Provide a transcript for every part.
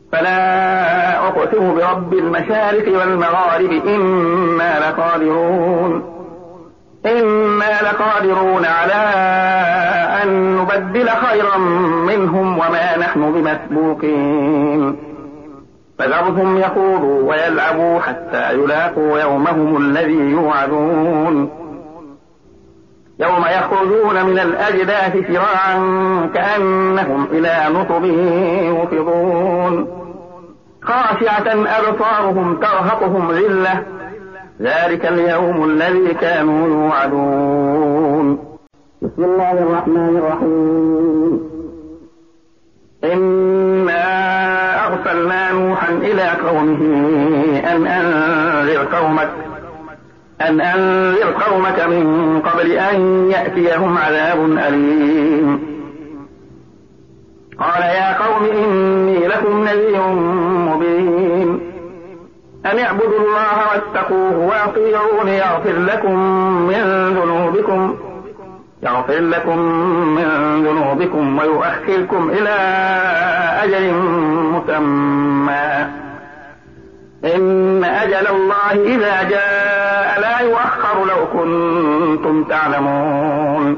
فلا أقسم برب المشارق والمغارب إنا لقادرون على أن نبدل خيرا منهم وما نحن بمسبوقين فذرهم يخوضوا ويلعبوا حتى يلاقوا يومهم الذي يوعدون يوم يخرجون من الأجداث سراعا كأنهم إلى نصب يوفضون خاشعة أبصارهم ترهقهم ذلة ذلك اليوم الذي كانوا يوعدون. بسم الله الرحمن الرحيم. إنا أرسلنا نوحا إلى قومه أن أنذر قومك من قبل أن يأتيهم عذاب أليم. قال يا قوم إني لكم نذير مبين أن اعبدوا الله واتقوه وأطيعون يغفر لكم من ذنوبكم ويؤخركم إلى أجل مسمى إن أجل الله إذا جاء لا يؤخر لو كنتم تعلمون.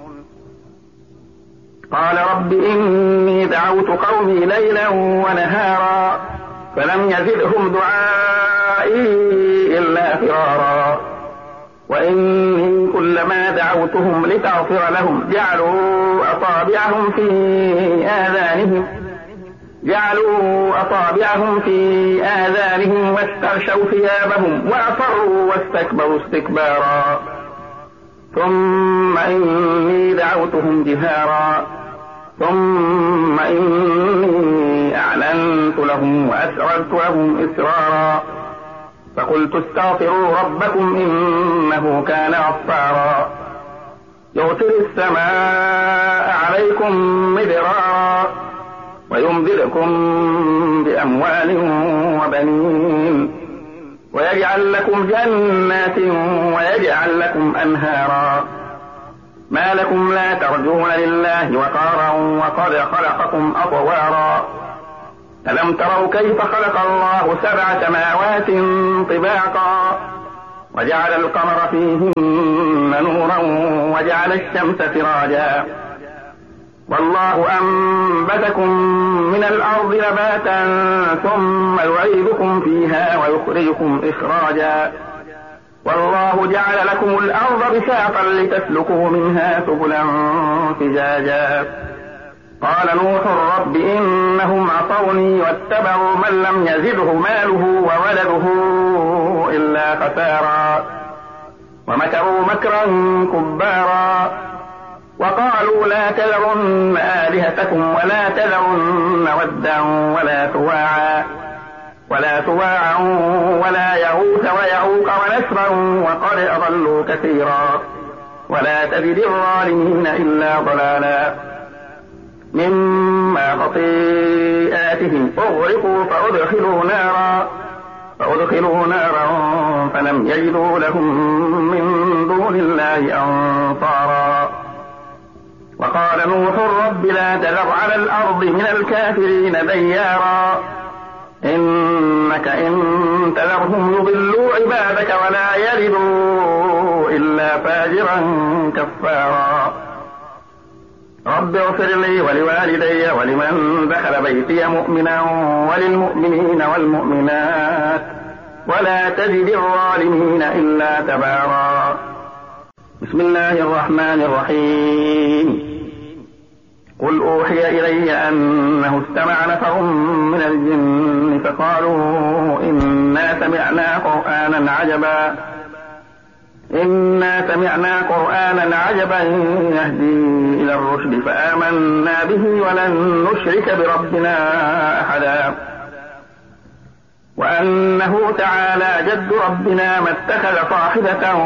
قال رب إني دعوت قومي ليلا ونهارا فلم يزدهم دعائي إلا فرارا وإني كلما دعوتهم لتغفر لهم جعلوا أصابعهم في آذانهم واستغشوا ثيابهم وأصروا واستكبروا استكبارا ثم إني دعوتهم جهارا ثم إني أعلنت لهم وأسررت لهم إسرارا فقلت استغفروا ربكم إنه كان غفارا يرسل السماء عليكم مدرارا ويمددكم بأموال وبنين ويجعل لكم جنات ويجعل لكم أنهارا ما لكم لا ترجون لله وقارا وقد خلقكم أطوارا ألم تروا كيف خلق الله 7 سماوات طباقا وجعل القمر فيهن نورا وجعل الشمس سراجا والله أنبتكم من الأرض نباتا ثم يعيدكم فيها ويخرجكم إخراجا والله جعل لكم الأرض بساطا لتسلكوا منها سبلا فجاجا قال نوح رب إنهم عصوني واتبعوا من لم يزده ماله وولده إلا خسارا ومكروا مكرا كبارا وقالوا لا تذرن آلهتكم ولا تذرن ودا ولا سواعا ولا يغوث ويعوق ونسرا وقد أضلوا كثيرا ولا تزد الظالمين إلا ضلالا مما خطيئاتهم أغرقوا فأدخلوا نارا فلم يجدوا لهم من دون الله أنصارا وقال نوح رب لا تذر على الأرض من الكافرين ديارا إنك إن تذرهم يضلوا عبادك ولا يلدوا إلا فاجرا كفارا رب اغفر لي ولوالدي ولمن دخل بيتي مؤمنا وللمؤمنين والمؤمنات ولا تزد الظالمين إلا تبارا. بسم الله الرحمن الرحيم. قل أوحي إلي أنه استمع نفر من الجن فقالوا إنا سمعنا قرآنا عجبا يهدي إلى الرشد فآمنا به ولن نشرك بربنا أحدا وأنه تعالى جد ربنا ما اتخذ صاحبة